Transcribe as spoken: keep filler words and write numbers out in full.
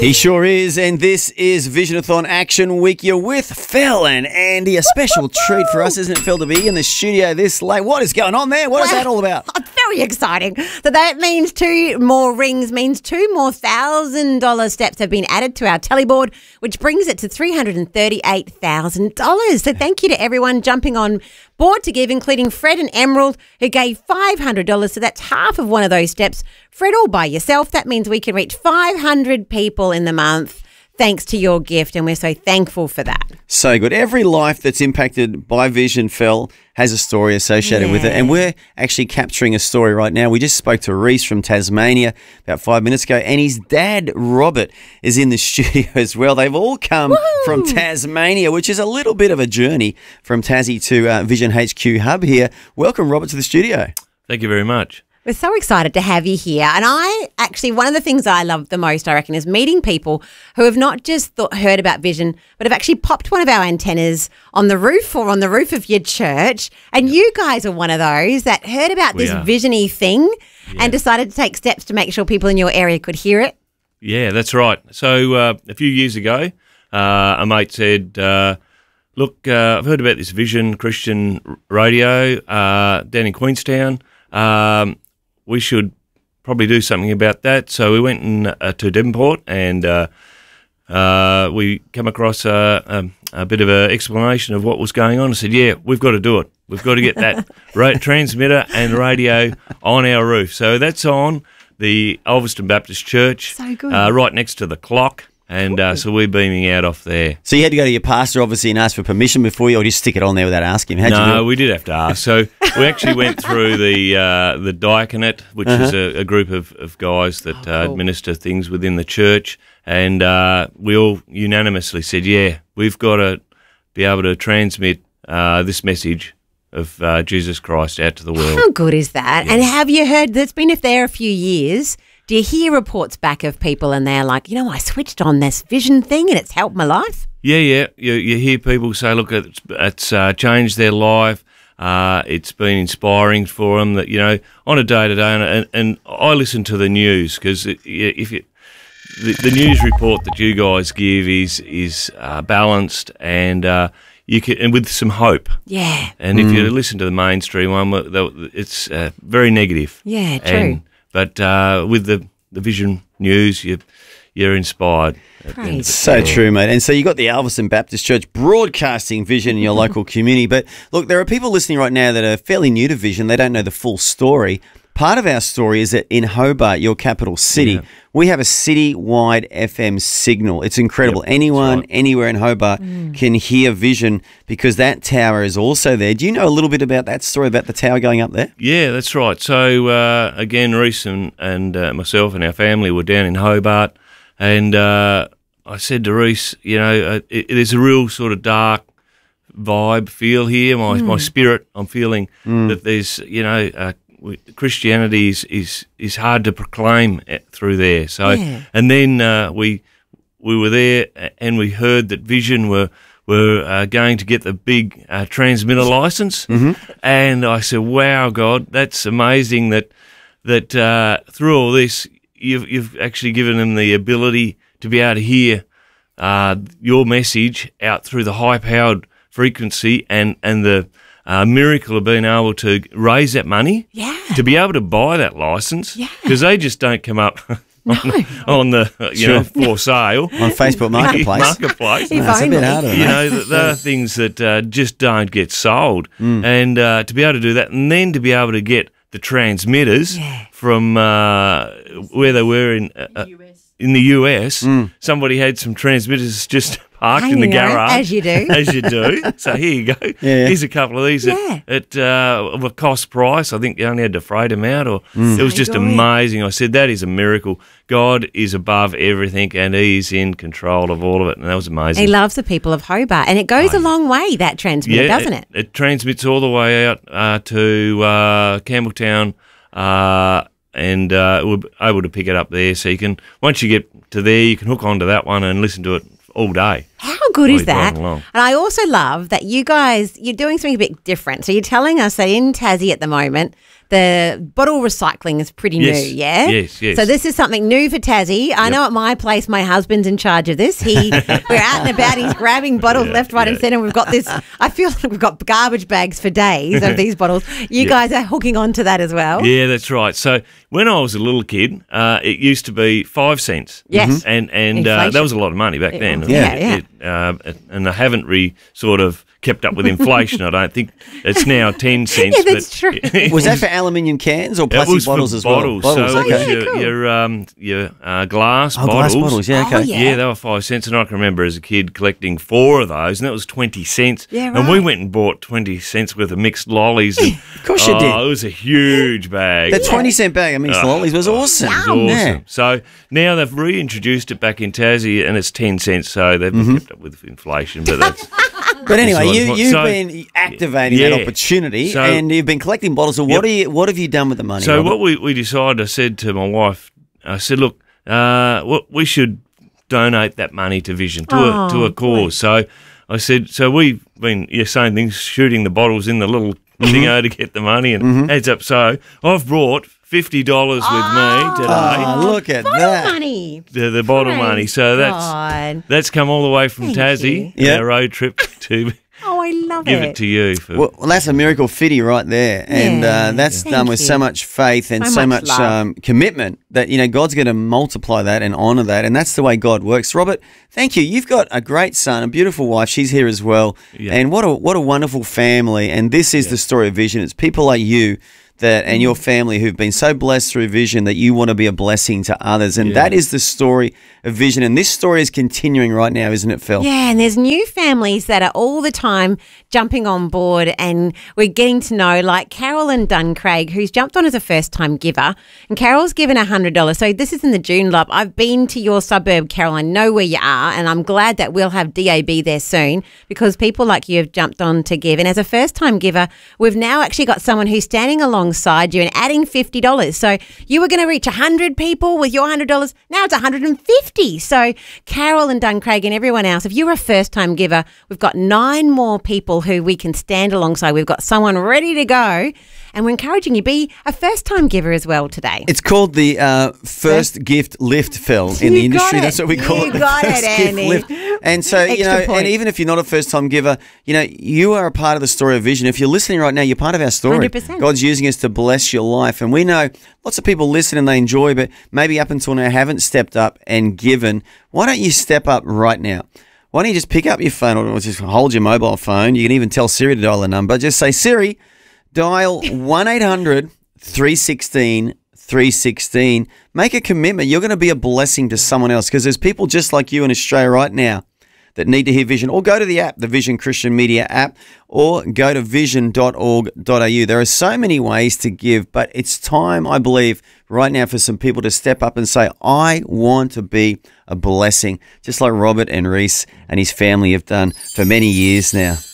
He sure is, and this is Visionathon Action Week. You're with Phil and Andy. A special treat for us, isn't it, Phil, to be in the studio this late? What is going on there? What is well, that all about? Very exciting. So that means two more rings, means two more one thousand dollars steps have been added to our tally board, which brings it to three hundred thirty-eight thousand dollars. So thank you to everyone jumping on board to give, including Fred and Emerald, who gave five hundred dollars. So that's half of one of those steps. Fred, all by yourself. That means we can reach five hundred people in the month thanks to your gift, and we're so thankful for that. So good. Every life that's impacted by vision, Phil, has a story associated yeah. with it, and we're actually capturing a story right now. We just spoke to Reese from Tasmania about five minutes ago, and his dad, Robert, is in the studio as well. They've all come Woo! from Tasmania, which is a little bit of a journey from Tassie to uh, Vision H Q Hub here. Welcome, Robert, to the studio. Thank you very much. We're so excited to have you here. And I actually, one of the things I love the most, I reckon, is meeting people who have not just thought, heard about vision, but have actually popped one of our antennas on the roof or on the roof of your church. And you guys are one of those that heard about We this are. vision-y thing Yeah. and decided to take steps to make sure people in your area could hear it. Yeah, that's right. So uh, a few years ago, uh, a mate said, uh, look, uh, I've heard about this Vision Christian r- radio uh, down in Queenstown. Um, we should probably do something about that. So we went in, uh, to Devonport and uh, uh, we come across a, a, a bit of an explanation of what was going on. I said, yeah, we've got to do it. We've got to get that ra- transmitter and radio on our roof. So that's on the Ulverston Baptist Church, So good. Uh, right next to the clock. And uh, so we're beaming out off there. So you had to go to your pastor, obviously, and ask for permission before you, or just stick it on there without asking him? How'd you do No, it? we did have to ask. So we actually went through the uh, the diaconate, which Uh-huh. is a, a group of, of guys that Oh, uh, cool. administer things within the church. And uh, we all unanimously said, yeah, we've got to be able to transmit uh, this message of uh, Jesus Christ out to the world. How good is that? And have you heard, that's been if there a few years, do you hear reports back of people and they're like, you know, I switched on this vision thing and it's helped my life? Yeah, yeah. You, you hear people say, look, it's, it's uh, changed their life. Uh, it's been inspiring for them that, you know, on a day-to-day. And, and, and I listen to the news because if you, the, the news report that you guys give is is uh, balanced and uh, you can, and with some hope. Yeah. And if you listen to the mainstream one, it's uh, very negative. Yeah, true. And, but uh, with the, the Vision News, you, you're inspired. at the end of the So day. true, mate. And so you got the Ulverston Baptist Church broadcasting vision in your local community. But look, there are people listening right now that are fairly new to vision. They don't know the full story. Part of our story is that in Hobart, your capital city, Yeah. we have a city-wide F M signal. It's incredible. Yep, that's Anyone, right. anywhere in Hobart can hear vision because that tower is also there. Do you know a little bit about that story, about the tower going up there? Yeah, that's right. So, uh, again, Reese and, and uh, myself and our family were down in Hobart, and uh, I said to Reese, you know, uh, it, it is a real sort of dark vibe feel here. My my spirit, I'm feeling that there's, you know, uh, we- Christianity is, is is hard to proclaim uh, through there. So, Yeah. and then uh, we we were there a- and we heard that Vision were were uh, going to get the big uh, transmitter license, and I said, "Wow, God, that's amazing that that uh, through all this, you've you've actually given them the ability to be able to hear uh, your message out through the high-powered frequency, and and the uh, miracle of being able to raise that money, Yeah. to be able to buy that license, Yeah. because they just don't come up." No. on the uh, you know for sale On Facebook Marketplace? marketplace. If No, it's a bit only. harder than You that. know, th- there are things that uh, just don't get sold, and uh, to be able to do that, and then to be able to get the transmitters Yeah. from uh, where they were in uh, uh, in the U S. Somebody had some transmitters just parked in the Hanging around, garage, as you do. as you do. So here you go. Yeah. Here's a couple of these Yeah. at, at uh, of a cost price. I think you only had to freight them out, or it was So just good. amazing. I said that is a miracle. God is above everything, and He's in control of all of it, and that was amazing. He loves the people of Hobart, and it goes a long way, that transmitter, doesn't it? It transmits all the way out uh, to uh, Campbelltown, uh, and uh, we're able to pick it up there. So you can, once you get to there, you can hook onto that one and listen to it all day. How good While is you're that? driving along. And I also love that you guys, you're doing something a bit different. So you're telling us that in Tassie at the moment, the bottle recycling is pretty Yes. new, yeah? Yes, yes. So this is something new for Tassie. I know at my place, my husband's in charge of this. He, we're out and about. He's grabbing bottles Yeah, left, right, and yeah. centre. We've got this. I feel like we've got garbage bags for days of these bottles. You Yeah. guys are hooking on to that as well. Yeah, that's right. So when I was a little kid, uh, it used to be five cents. Yes. and and uh, Inflation. that was a lot of money back It then. was. Yeah, yeah. It, uh, and I haven't re sort of kept up with inflation. I don't think it's now ten cents. Yeah, that's but true. Was that for aluminium cans or It plastic was bottles for as well? bottles. Bottles, so okay. it was Yeah, your, cool. your, um, your uh, glass Oh, bottles. glass bottles, yeah, okay. Oh, yeah. Yeah, they were five cents, and I can remember as a kid collecting four of those, and that was twenty cents. Yeah, And we right. went and bought twenty cents worth of mixed lollies. And, Of course you oh, did. It was a huge bag. The twenty cent bag of mixed Oh, lollies was awesome. It was awesome. Yeah. So now they've reintroduced it back in Tassie, and it's ten cents. So they've Mm-hmm. kept up with inflation, but that's. But anyway, That's you, what- you've so- been activating Yeah. that opportunity So- and you've been collecting bottles. So what, Yep. are you, what have you done with the money? So Robert? what we, we decided, I said to my wife, I said, look, uh, what we should donate that money to Vision, to Oh, a to a cause. So I said, so we've been yeah, same thing, shooting the bottles in the little Mm-hmm. dingo to get the money, and adds up. So I've brought fifty dollars with me today, Oh, look at Bottle that. money. the, the bottle Praise money. So that's God. that's come all the way from Thank Tassie, you. on Yeah. our road trip to Oh, I love give it. it to you. For, Well, well, that's a miracle fitty right there. And Yeah. uh, that's Thank done with you. so much faith and So so much much, love. um, commitment that, you know, God's going to multiply that and honor that. And that's the way God works. Robert, thank you. You've got a great son, a beautiful wife. She's here as well. Yeah. And what a, what a wonderful family. And this is the story of Vision. It's people like you that and your family who've been so blessed through Vision that you want to be a blessing to others. And Yeah. that is the story of Vision. And this story is continuing right now, isn't it, Phil? Yeah, and there's new families that are all the time jumping on board, and we're getting to know, like Carol and Duncraig, who's jumped on as a first-time giver, and Carol's given one hundred dollars. So this is in the June Joondalup. I've been to your suburb, Carol. I know where you are, and I'm glad that we'll have D A B there soon because people like you have jumped on to give. And as a first-time giver, we've now actually got someone who's standing alongside you and adding fifty dollars. So you were going to reach one hundred people with your one hundred dollars. Now it's one hundred fifty. So Carol and Duncraig and everyone else, if you're a first-time giver, we've got nine more people who we can stand alongside. We've got someone ready to go, and we're encouraging you be a first-time giver as well today. It's called the uh, first gift lift, Phil, in the You got industry. it. That's what we call You it. The got it, first gift Andy. lift. And so, you know, Extra point. and even if you're not a first time giver, you know, you are a part of the story of Vision. If you're listening right now, you're part of our story. one hundred percent. God's using us to bless your life. And we know lots of people listen and they enjoy, but maybe up until now haven't stepped up and given. Why don't you step up right now? Why don't you just pick up your phone or just hold your mobile phone? You can even tell Siri to dial a number. Just say, Siri, dial one eight hundred three one six three one six. Make a commitment. You're going to be a blessing to someone else because there's people just like you in Australia right now that need to hear Vision. Or go to the app, the Vision Christian Media app, or go to vision dot org dot a u. There are so many ways to give, but it's time, I believe, right now for some people to step up and say, I want to be a blessing, just like Robert and Reese and his family have done for many years now.